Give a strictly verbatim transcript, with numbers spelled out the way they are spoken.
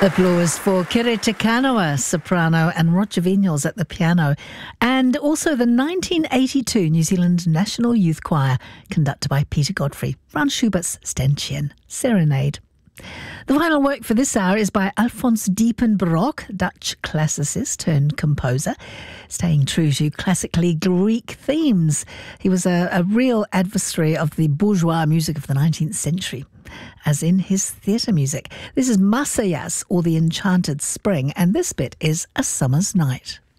Applause for Kere Te Kanawa, soprano, and Roger Vinyals at the piano. And also the nineteen eighty-two New Zealand National Youth Choir, conducted by Peter Godfrey, Franz Schubert's Ständchen Serenade. The final work for this hour is by Alfons Diepenbrock, Dutch classicist turned composer, staying true to classically Greek themes. He was a, a real adversary of the bourgeois music of the nineteenth century, as in his theatre music. This is Masayas, or The Enchanted Spring, and this bit is A Summer's Night.